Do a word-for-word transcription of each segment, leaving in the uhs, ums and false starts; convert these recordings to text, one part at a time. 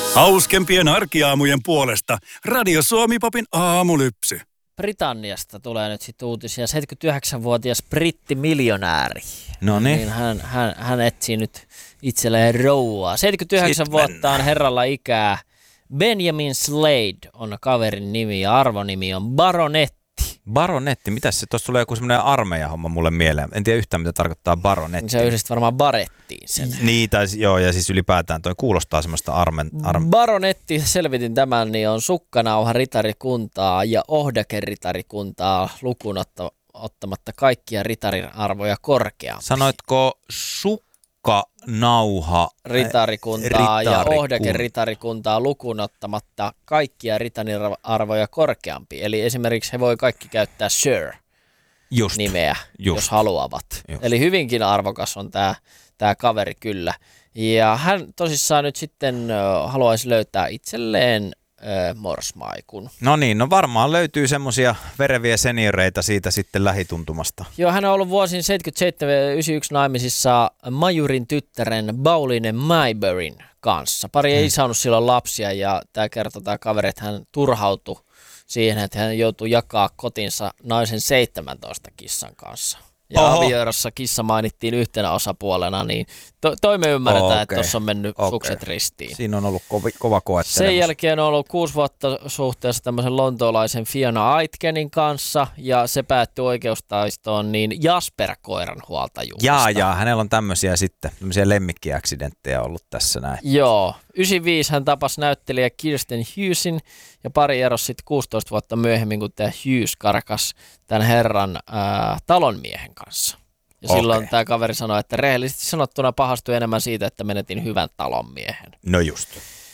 Hauskempien arkiaamujen puolesta Radio Suomi-popin aamulypsy. Britanniasta tulee nyt sitten uutisia. seitsemänkymmentäyhdeksänvuotias brittimiljonääri. No niin. Hän, hän, hän etsii nyt itselleen rouvaa. seitsemänkymmentäyhdeksän Sitten vuotta mennään. on herralla ikää. Benjamin Slade on kaverin nimi ja arvonimi on Baronetti. Baronetti, mitäs se? Tuossa tulee joku semmoinen armeijahomma mulle mieleen. En tiedä yhtään, mitä tarkoittaa baronetti. Se yhdistää varmaan barettiin sen. Niin, tai joo, ja siis ylipäätään toi kuulostaa semmoista armen... Arme... Baronetti, selvitin tämän, niin on sukkanauha ritarikuntaa ja ohdake ritarikuntaa lukuun otta- ottamatta kaikkia ritarin arvoja korkeampi. Sanoitko sukkanauha... Ritarikuntaa ja ritarikun- ohdake ritarikuntaa lukuun ottamatta kaikkia ritarin arvoja korkeampi. Eli esimerkiksi he voi kaikki käyttää Sir Just. nimeä, Just. jos haluavat. Just. Eli hyvinkin arvokas on tämä tää kaveri kyllä. Ja hän tosissaan nyt sitten ö, haluaisi löytää itselleen ö, morsmaikun. No niin, no varmaan löytyy semmoisia vereviä senioreita siitä sitten lähituntumasta. Joo, hän on ollut vuosin seitsemänkymmentäseitsemän yhdeksänkymmentäyksi naimisissa majurin tyttären Pauline Mayburyn kanssa. Pari ei hmm. saanut silloin lapsia ja tämä kertoo tämä kaveri, että hän turhautui siihen, että hän joutui jakaa kotinsa naisen seitsemäntoista kissan kanssa. Ja Oho. avioerossa kissa mainittiin yhtenä osapuolena, niin to, toi me ymmärretään, Okei. että tuossa on mennyt Okei. sukset ristiin. Siinä on ollut kova, kova koettelemus. Sen jälkeen on ollut kuusi vuotta suhteessa tämmöisen lontoolaisen Fiona Aitkenin kanssa, ja se päättyi oikeustaistoon niin Jasper-koiran huoltajuudesta. Jaa, jaa, hänellä on tämmöisiä sitten, tämmöisiä lemmikkiäksidenttejä ollut tässä näin. Joo. yhdeksänkymmentäviisi hän tapasi näyttelijä Kirsten Hughesin, ja pari erosi sitten kuusitoista vuotta myöhemmin, kun tämä Hughes karkas tämän herran ää, talonmiehen kanssa. Ja Okei. silloin tämä kaveri sanoi, että rehellisesti sanottuna pahastui enemmän siitä, että menetin hyvän talonmiehen. No just.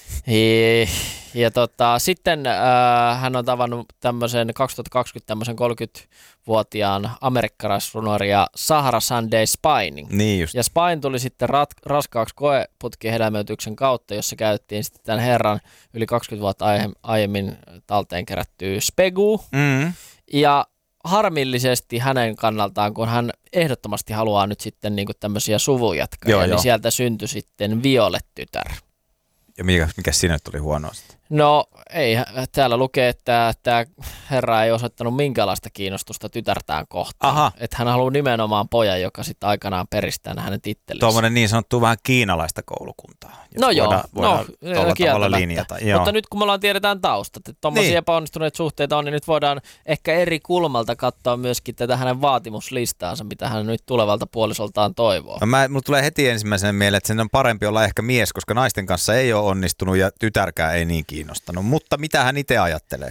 Ja, ja tota, sitten äh, hän on tavannut tämmöisen kaksituhattakaksikymmentä tämmöisen kolmekymmentävuotiaan amerikkalaisrunoria Sahara Sunday Spining. Niin just. Ja Spine tuli sitten rat- raskaaksi koeputkihedelmöityksen kautta, jossa käytettiin sitten tämän herran yli kaksikymmentä vuotta aie- aiemmin talteen kerättyä spegu. Mm. Ja harmillisesti hänen kannaltaan, kun hän ehdottomasti haluaa nyt sitten niinku tämmöisiä suvujatkoja, Joo, niin joo. sieltä syntyi sitten Violet-tytär. Ja mikä, mikä siinä nyt oli huonoa sitten? No ei, täällä lukee, että tämä herra ei osoittanut minkäänlaista kiinnostusta tytärtään kohtaan. Aha. Että hän haluaa nimenomaan pojan, joka sitten aikanaan peristää hänen tittelinsä. Tuommoinen niin sanottu vähän kiinalaista koulukuntaa. jos No joo, voidaan, voidaan no, tolla tavalla kieltämättä. linjata. Joo. Mutta nyt kun me ollaan tiedetään taustat, että tuommoisia Niin. epäonnistuneita suhteita on, niin nyt voidaan ehkä eri kulmalta katsoa myöskin tätä hänen vaatimuslistaansa, mitä hän nyt tulevalta puolisoltaan toivoo. No mä, mulla tulee heti ensimmäisenä mieleen, että sen on parempi olla ehkä mies, koska naisten kanssa ei ole onnistunut ja tytärkään ei niin kiinnostanut. Mutta mitä hän itse ajattelee?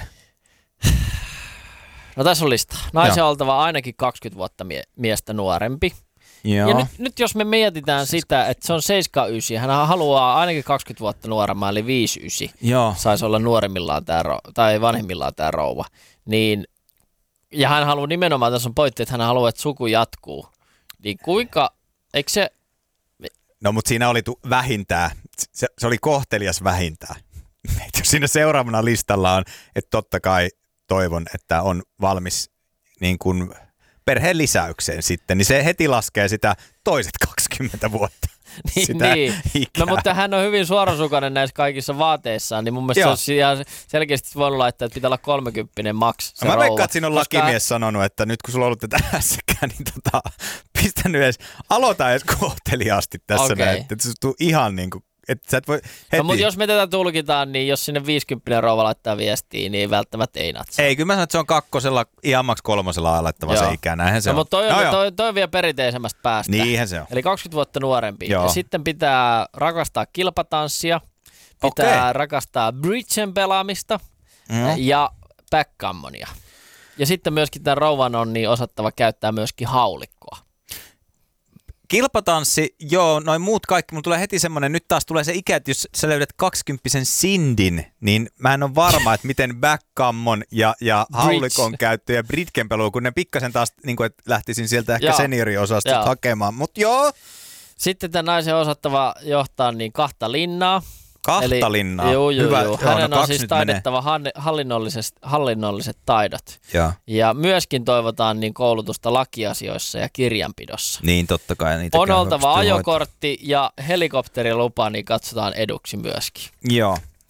No tässä on lista. Naisen Joo. on oltava ainakin kaksikymmentä vuotta mie- miestä nuorempi. Joo. Ja nyt, nyt jos me mietitään sitä, että se on seitsemänkymmentäyhdeksän, hän haluaa ainakin kaksikymmentä vuotta nuoremman, eli viisikymmentäyhdeksän. Joo. Saisi olla nuoremmillaan tää, ro- tai vanhemmillaan tämä rouva. Niin, ja hän haluaa nimenomaan, tässä on pointti, että hän haluaa, että suku jatkuu. Niin kuinka, eikö se, No mutta siinä oli tu- vähintään, se, se oli kohtelias vähintään. Et jos siinä seuraavana listalla on, että totta kai toivon, että on valmis niin kuin perheen lisäykseen sitten, niin se heti laskee sitä toiset kaksikymmentä vuotta. niin, Sitä niin. ikää. No mutta hän on hyvin suorasukainen näissä kaikissa vaateissaan, niin mun mielestä Joo. se olisi ihan selkeästi voinut laittaa, että pitää olla kolmekymppinen maks se Mä rouva. veikkaan, että siinä on Koska- lakimies sanonut, että nyt kun sulla on ollut tätä hässäkään, niin tota, pistä nyt edes, aloita edes kohteliaasti tässä Okei. näin, että se tuu ihan niin kuin, että sä et voi heti. No mutta jos me tätä tulkitaan, niin jos sinne viisikymppinen rouva laittaa viestiä, niin välttämättä ei natsaa. Ei, kyllä mä sanon, että se on kakkosella, ihan maks kolmosella alettava Joo. se ikä, näinhän se No, on. mutta toi on, No joo. toi, toi on vielä perinteisemmästä päästä. Niinhän se on. Eli kaksikymmentä vuotta nuorempi. Joo. Ja sitten pitää rakastaa kilpatanssia, pitää Okei. rakastaa bridgen pelaamista Mm. ja backgammonia. Ja sitten myöskin tämän rouvan on niin osattava käyttää myöskin haulikkoa. Kilpatanssi, joo, noin muut kaikki. Mulla tulee heti semmoinen, nyt taas tulee se ikä, että jos sä löydät kaksikymppisen Sindin, niin mä en ole varma, että miten backgammon ja, ja haulikon käyttö ja bridgen peluu, kun ne pikkasen taas, niin kuin, että lähtisin sieltä ehkä Joo. senioriosastosta Joo. hakemaan. Mutta joo, Sitten tämän naisen on osattava johtaa niin kahta linnaa. kahta linnaa. Joo, joo, Hyvä. joo. Joo, Hänen no on kaksi siis nyt taidettava han- hallinnolliset, hallinnolliset taidot. Joo. Ja myöskin toivotaan niin koulutusta lakiasioissa ja kirjanpidossa. Niin, totta kai. Niitä On oltava ajokortti ja helikopterilupa, niin katsotaan eduksi myöskin. Joo.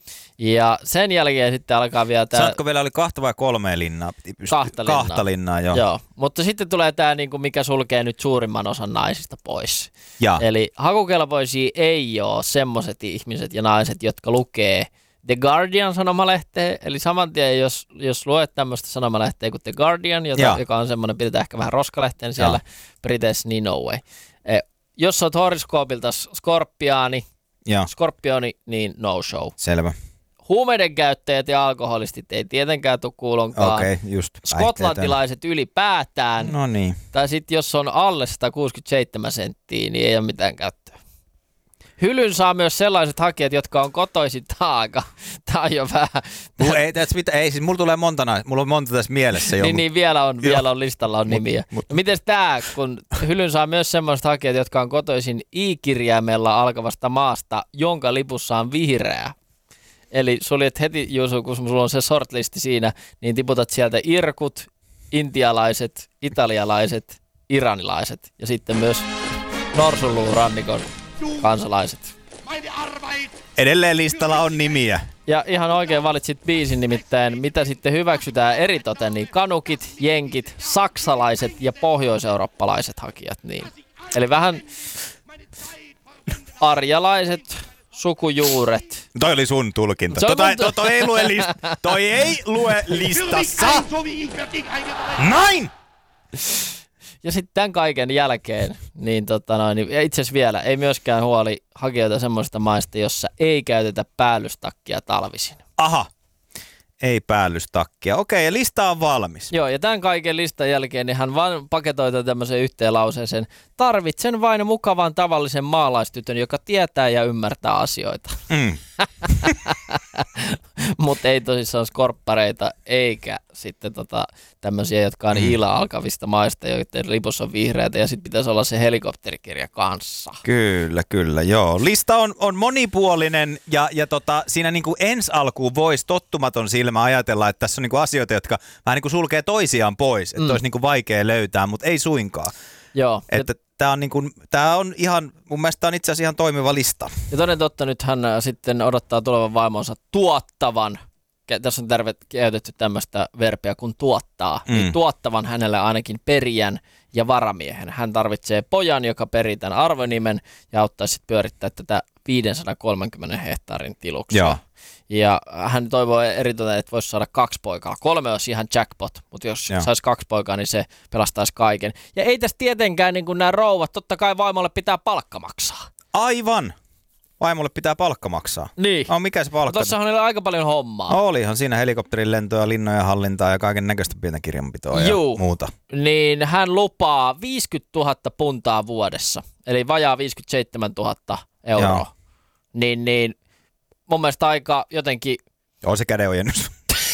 Ja sen jälkeen sitten alkaa vielä tämä... Saatko vielä oli kahta vai kolmea linnaa? Kahta linnaa. Kahta linnaa, joo. joo. Mutta sitten tulee tämä, niinku, mikä sulkee nyt suurimman osan naisista pois. Ja. Eli hakukelpoisia ei ole semmoiset ihmiset ja naiset, jotka lukee The Guardian-sanomalehteä. Eli saman tien, jos, jos luet tämmöistä sanomalehteä kuin The Guardian, jota, joka on semmoinen, pidetään ehkä vähän roskalehteen siellä ja. Briteissä, niin no way. Eh, jos olet horoskoopilta skorpiaani, ja. skorpioni, niin no show. Selvä. Huumeiden käyttäjät ja alkoholistit ei tietenkään tule kuulonkaan. Okei, okay, just. Skotlantilaiset ylipäätään. No niin. Tai sitten jos on alle sata kuusikymmentäseitsemän senttiä, niin ei ole mitään käyttöä. Hylyn saa myös sellaiset hakijat, jotka on kotoisin taaka. Tämä on jo vähän... Mulla ei, mitä, ei siis mulla tulee monta, mulla on monta tässä mielessä jo. niin, niin vielä on, vielä on listalla on nimiä. Mut, mut. No, miten tämä, kun hylyn saa myös sellaiset hakijat, jotka on kotoisin I-kirjaimella alkavasta maasta, jonka lipussa on vihreä. Eli suljet heti, Juuso, kun sulla on se shortlisti siinä, niin tiputat sieltä irkut, intialaiset, italialaiset, iranilaiset ja sitten myös Norsunluurannikon kansalaiset. Edelleen listalla on nimiä. Ja ihan oikein valitsit biisin, nimittäin mitä sitten hyväksytään eritoten, niin kanukit, jenkit, saksalaiset ja pohjoiseurooppalaiset hakijat. Niin. Eli vähän arjalaiset sukujuuret. Toi oli sun tulkinta. Toi, toi, toi, toi, ei lue list, toi ei lue listassa. Näin! Ja sitten tämän kaiken jälkeen, niin, tota noin, niin itse asiassa vielä, ei myöskään huoli hakijoita semmoista maista, jossa ei käytetä päällystakkia talvisin. Aha, ei päällystakkia. Okei, ja lista on valmis. Joo, ja tämän kaiken listan jälkeen niin hän vaan paketoi tämmöiseen yhteen lauseeseen. Tarvitsen vain mukavan tavallisen maalaistytön, joka tietää ja ymmärtää asioita. Mm. Mutta ei tosissaan skorppareita, eikä sitten tota, tämmöisiä, jotka on mm. ila-alkavista maista, joiden lipussa on vihreätä, ja sitten pitäisi olla se helikopterikirja kanssa. Kyllä, kyllä, joo. Lista on, on monipuolinen, ja, ja tota, siinä niinku ensi alkuun voisi tottumaton silmä ajatella, että tässä on niinku asioita, jotka vähän niinku sulkee toisiaan pois, että mm. olisi niinku vaikea löytää, mutta ei suinkaan. Joo. Että tämä on, niinku, tää on ihan, mun mielestä tämä on itse asiassa ihan toimiva lista. Ja toden totta, nyt hän sitten odottaa tulevan vaimonsa tuottavan, tässä on terve, käytetty tämmöistä verbiä kuin tuottaa, mm. niin tuottavan hänelle ainakin perijän ja varamiehen. Hän tarvitsee pojan, joka perii tämän arvonimen ja auttaa sitten pyörittää tätä viisisataakolmekymmentä hehtaarin tiluksia. Joo. Ja hän toivoo eritoten, että voisi saada kaksi poikaa. Kolme olisi ihan jackpot, mutta jos Joo. saisi kaksi poikaa, niin se pelastaisi kaiken. Ja ei tässä tietenkään niin kuin nämä rouvat, totta kai vaimolle pitää palkka maksaa. Aivan! Vaimolle pitää palkka maksaa. Niin. Oh, mikä se palkka? Tuossa on aika paljon hommaa. Olihan siinä helikopterin lentoja, linnoja hallintaa ja kaiken näköistä pientä kirjanpitoa ja Juu. muuta. Niin hän lupaa viisikymmentätuhatta puntaa vuodessa, eli vajaa viisikymmentäseitsemäntuhatta euroa. Joo. Niin, niin mun mielestä aika jotenkin... On se kädenojennus.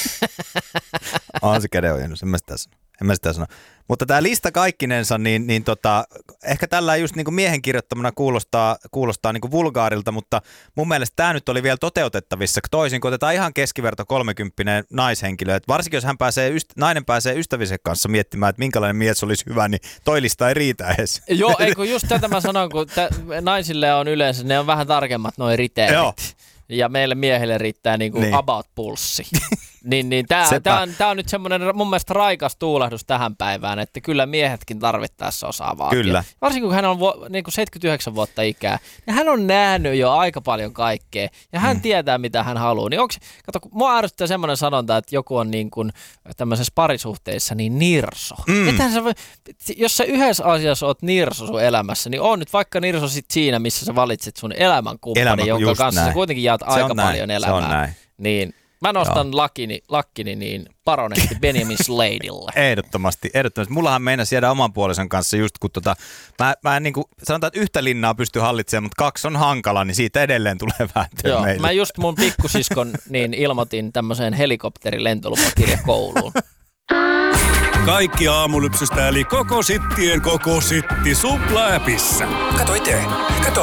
On se kädenojennus, en mä sitä sano. En mä sitä sano. Mutta tämä lista kaikkinensa, niin, niin tota, ehkä tällä just niin kuin miehen kirjoittamana kuulostaa, kuulostaa niin kuin vulgaarilta, mutta mun mielestä tämä nyt oli vielä toteutettavissa. Toisin kun otetaan ihan keskiverto kolmekymppinen naishenkilö, että varsinkin jos hän pääsee, nainen pääsee ystävisen kanssa miettimään, että minkälainen mies olisi hyvä, niin toi lista ei riitä edes. Joo, ei kun just tätä mä sanon, kun t- naisille on yleensä, ne on vähän tarkemmat noi riteerit. Joo. Ja meille miehille riittää niinku niin. about-pulssi. niin, niin tää, tää, on, tää on nyt semmoinen mun mielestä raikas tuulahdus tähän päivään, että kyllä miehetkin tarvittaessa osaa vaatia. Kyllä. Varsinkin kun hän on vu- niinku seitsemänkymmentäyhdeksän vuotta ikää, niin hän on nähnyt jo aika paljon kaikkea. Ja hän mm. tietää, mitä hän haluaa. Niin onks, kato, mua ärsyttää semmoinen sanonta, että joku on niin kuin tämmöisessä parisuhteessa niin nirso. Mm. Sä voi, jos sä yhdessä asiassa oot nirso sun elämässä, niin on nyt vaikka nirso sit siinä, missä sä valitset sun elämänkumppani, Elämä, jonka kanssa näin. Sä kuitenkin jaat aika paljon näin. Elämää. Se on näin. Niin mä nostan lakini, lakkini niin baronetti Benjamin Sladeille. Ehdottomasti, ehdottomasti. Mullahan meinasi jäädä oman puolison kanssa just kun tota, mä, mä en niin kuin, sanotaan, että yhtä linnaa pystyy hallitsemaan, mutta kaksi on hankala, niin siitä edelleen tulee vääntöä Joo, meille. Mä just mun pikkusiskon niin ilmoitin tämmöiseen helikopterilentolupakirjakouluun. Kaikki Aamulypsystä eli koko sittien koko sitti Supla-appissa. Kato itse. Kato.